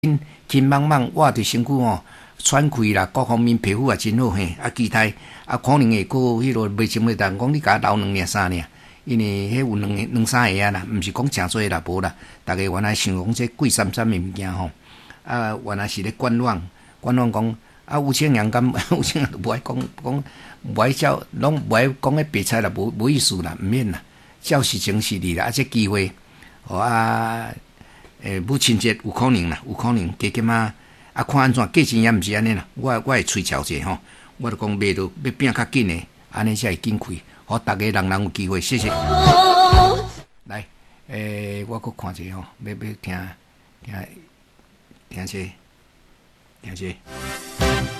轻茫茫，我伫身躯吼喘气啦，各方面皮肤也真好嘿。期待可能会过迄落袂前袂当讲你甲留2尔3尔，因为迄有2、3个啦，毋是讲诚多啦，无啦。大家原来想讲这贵33的物件吼，原来是咧观望讲吴清阳敢吴清阳无爱讲无爱照，拢无爱讲迄白菜啦，无意思啦，毋免啦，照是情是理啦，这机会，母亲节有可能啦，有可能加减看安怎，价钱也毋是安尼啦。我会催销者吼，我就讲卖到要变较紧诶，安尼才会紧开，互逐个人有机会。谢谢。来，我搁看者吼，要听这。